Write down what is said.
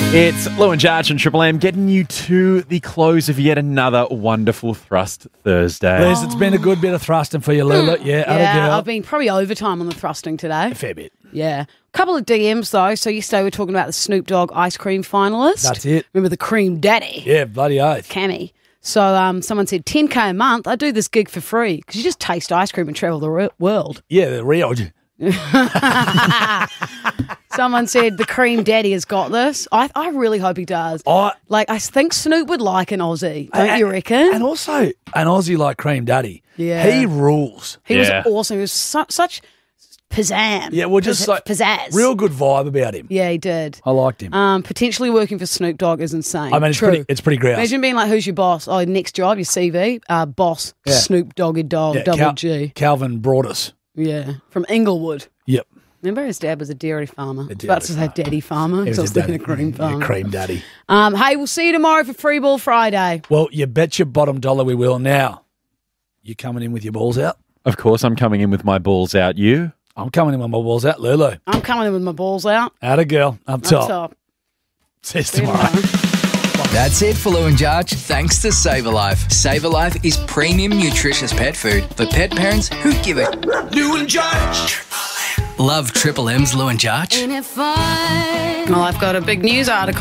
It's Lou and Jarch and Triple M getting you to the close of yet another wonderful Thrust Thursday. Liz, it's been a good bit of thrusting for you, Lula. Yeah, Yeah, I've been probably overtime on the thrusting today. a fair bit. Yeah. Couple of DMs, though. So yesterday we were talking about the Snoop Dogg ice cream finalist. That's it. Remember the Cream Daddy? Yeah, bloody oath. Cammy. So someone said, 10K a month, I do this gig for free because you just taste ice cream and travel the world. Yeah, the Rio. Someone said, the Cream Daddy has got this. I really hope he does. I think Snoop would like an Aussie, don't you reckon? And also an Aussie like Cream Daddy. Yeah. He rules. He was awesome. He was such pizzazz. Yeah, well, just like pizzazz. real good vibe about him. Yeah, he did. I liked him. Potentially working for Snoop Dogg is insane. I mean, it's pretty grouse. Imagine being like, who's your boss? Oh, next job, your CV. Boss, Yeah. Snoop Doggy Dog, Yeah, double G. Calvin brought us. Yeah, from Inglewood. Yep. Remember his dad was a dairy farmer. I was dairy about to say daddy farmer because I was thinking of cream farmer. Cream Daddy. Hey, we'll see you tomorrow for Free Ball Friday. Well, you bet your bottom dollar we will. Now, you coming in with your balls out? Of course, I'm coming in with my balls out. You? I'm coming in with my balls out, Lulu. I'm coming in with my balls out. Atta girl, up top. Up top. See you See you tomorrow. tomorrow. That's it for Lou and Jarch, thanks to SaverLife. SaverLife is premium nutritious pet food for pet parents who give it. Lou and Jarch. Love Triple M's Lou and Jarch? Well, I've got a big news article.